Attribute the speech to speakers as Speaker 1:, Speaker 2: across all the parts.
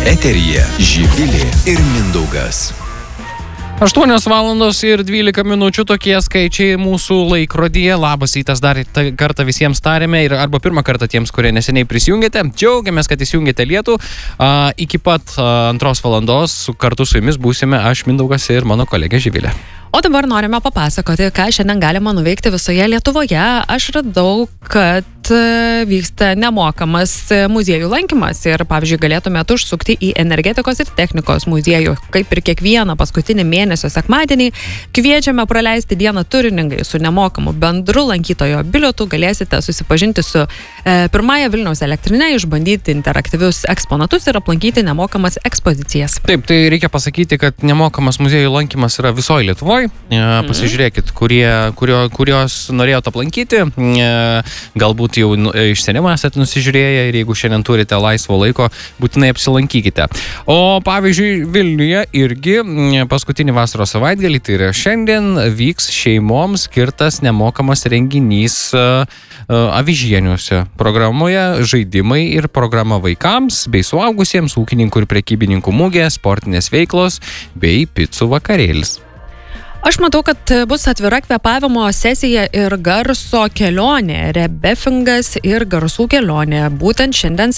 Speaker 1: Eteryje Živilė ir Mindaugas.
Speaker 2: 8:12 tokie skaičiai mūsų laikrodyje. Labas rytas dar kartą visiems tarėme ir arba pirmą kartą tiems, kurie neseniai prisijungėte. Džiaugiamės, kad įsijungėte lietų. Iki pat 2 valandos kartu su jumis būsime aš, Mindaugas, ir mano kolegė Živilė.
Speaker 3: O dabar norime papasakoti, ką šiandien galima nuveikti visoje Lietuvoje. Aš radau, kad vyksta nemokamas muziejų lankymas ir, pavyzdžiui, galėtumėte užsukti į Energetikos ir technikos muziejų. Kaip ir kiekvieną paskutinį mėnesio sekmadienį, kviečiame praleisti dieną turiningai su nemokamu bendru lankytojo bilietu. Galėsite susipažinti su pirmąją Vilniaus elektrinę, išbandyti interaktyvius eksponatus ir aplankyti nemokamas ekspozicijas.
Speaker 2: Taip, tai reikia pasakyti, kad nemokamas muziejų lankymas yra visoje Lietuvoje. Pasižiūrėkit, kurios norėjot aplankyti. Galbūt jau iš senimo esate nusižiūrėję ir jeigu šiandien turite laisvo laiko, būtinai apsilankykite. O pavyzdžiui, Vilniuje irgi paskutinį vasaros savaitgalį, tai yra šiandien, vyks šeimoms skirtas nemokamas renginys Avižieniuose. Programoje žaidimai ir programa vaikams bei suaugusiems, ūkininkų ir prekybininkų mugė, sportinės veiklos bei picų vakarėlis.
Speaker 3: Aš matau, kad bus atvira kvėpavimo sesija ir garso kelionė, rebefingas ir garsų kelionė. Būtent šiandien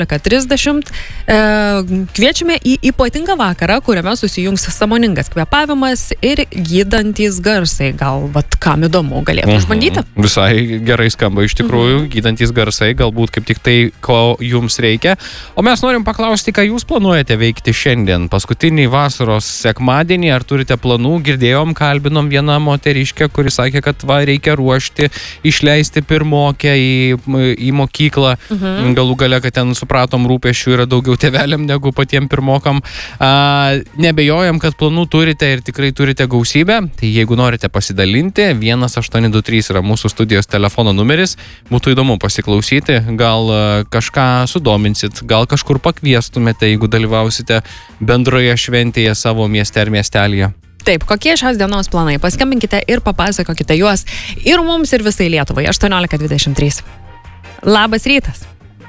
Speaker 3: 17:30 kviečiame į ypatingą vakarą, kuriame susijungs sąmoningas kvėpavimas ir gydantys garsai. Gal, kam įdomu, galėtų išbandyti?
Speaker 2: Visai gerai skamba iš tikrųjų, gydantys garsai, galbūt kaip tik tai, ko jums reikia. O mes norim paklausti, ką jūs planuojate veikti šiandien, paskutinį vasaros sekmadienį, ar turite planų? Kalbinom vieną moteriškę, kuri sakė, kad reikia ruošti, išleisti pirmokę į mokyklą. Galų gale, kad ten supratom, rūpesčių yra daugiau tėveliam negu patiem pirmokam. Nebejojam, kad planų turite ir tikrai turite gausybę. Tai jeigu norite pasidalinti, 1823 yra mūsų studijos telefono numeris. Būtų įdomu pasiklausyti, gal kažką sudominsit, gal kažkur pakviestumėte, jeigu dalyvausite bendroje šventėje savo mieste ar miestelėje.
Speaker 3: Taip, kokie šios dienos planai? Paskambinkite ir papasakokite juos ir mums, ir visai Lietuvai. 18:23. Labas rytas.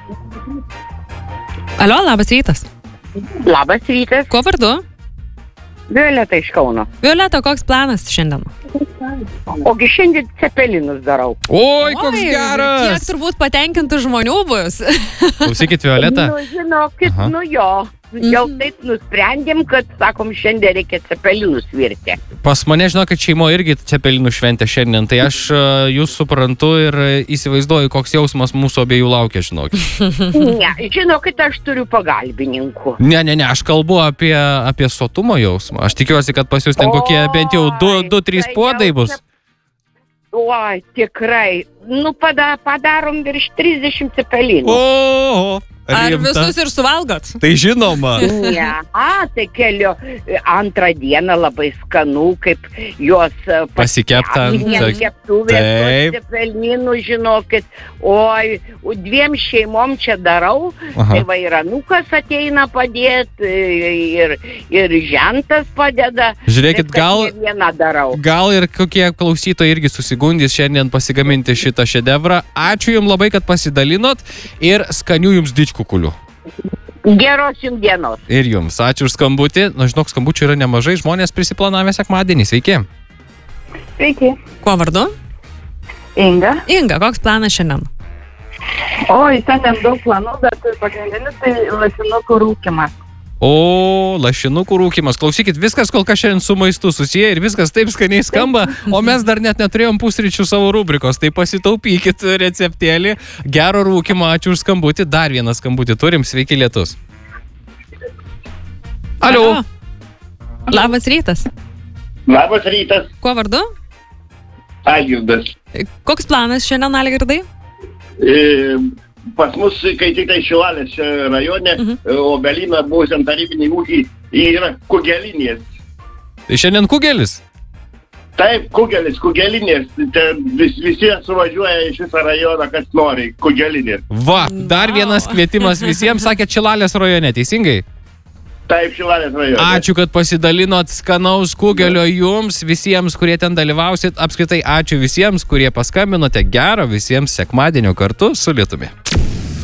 Speaker 3: Alio, labas rytas.
Speaker 4: Labas rytas.
Speaker 3: Kuo vardu?
Speaker 4: Violeta iš Kauno.
Speaker 3: Violeta, koks planas šiandien?
Speaker 4: Ogi šiandien cepelinus darau.
Speaker 2: Oi, koks geras!
Speaker 3: Kiek turbūt patenkintų žmonių bus.
Speaker 2: Klausykit, Violeta.
Speaker 4: Žinokit, jo. Jau taip nusprendėm, kad, sakom, šiandien reikia cepelinus virti.
Speaker 2: Pas mane, žinokit, šeimo irgi cepelinų šventė šiandien, tai aš jūs suprantu ir įsivaizduoju, koks jausmas mūsų abiejų laukia, žinokit.
Speaker 4: Ne, žinokit, aš turiu pagalbininkų.
Speaker 2: Ne, aš kalbu apie sotumo jausmą. Aš tikiuosi, kad pas jūs ten kokie bent jau 2-3 puodai bus.
Speaker 4: Oi, tikrai. Padarom virš 30 cepelinų.
Speaker 2: O.
Speaker 3: Ar visus ir suvalgot?
Speaker 2: Tai žinoma.
Speaker 4: Ne, tai keliu antrą dieną labai skanu, kaip juos
Speaker 2: pasikepta.
Speaker 4: Keptuvės, cepelinų, žinokit. Oi, 2 šeimom čia darau. Tai vairanukas ateina padėti ir žentas padeda.
Speaker 2: Žiūrėkit,
Speaker 4: gal
Speaker 2: ir kokie klausytojai irgi susigundys šiandien pasigaminti šitą šedevrą. Ačiū jums labai, kad pasidalinot ir skanių jums dičkų kulių.
Speaker 4: Geros jums dienos.
Speaker 2: Ir jums. Ačiū už skambutį. Žinok, skambučių yra nemažai. Žmonės prisiplanavę sekmadienį. Sveiki.
Speaker 4: Sveiki.
Speaker 3: Kuo vardu?
Speaker 4: Inga.
Speaker 3: Inga, koks planas šiandien?
Speaker 4: Oi, šiandien daug planų, bet pagrindinis tai lašinukų rūkymas.
Speaker 2: O, lašinukų rūkymas. Klausykit, viskas kol kas šiandien su maistu susiję ir viskas taip skaniai skamba, o mes dar net neturėjom pusryčių savo rubrikos, tai pasitaupykit receptėlį. Gero rūkymo, ačiū už skambutį. Dar vieną skambutį turim. Sveiki, lietus. Alio.
Speaker 3: Labas rytas.
Speaker 5: Labas rytas.
Speaker 3: Kuo vardu?
Speaker 5: Algirdas.
Speaker 3: Koks planas šiandien, Algirdai?
Speaker 5: Pas mus, kai tik tai Šilalės rajone, Obelina buvusiam tarybinį ūkį, yra kugelinės.
Speaker 2: Tai šiandien kugelis?
Speaker 5: Taip, kugelinės. Visi suvažiuoja iš visą rajoną, kas nori, kugelinės.
Speaker 2: Va, dar vienas kvietimas visiems, sakė Šilalės rajone, teisingai?
Speaker 5: Taip, Šilalės rajone.
Speaker 2: Ačiū, kad pasidalinot skanaus kugelio jums, visiems, kurie ten dalyvausit. Apskritai, ačiū visiems, kurie paskambinote. Gero visiems sekmadienio kartu su Lietumi.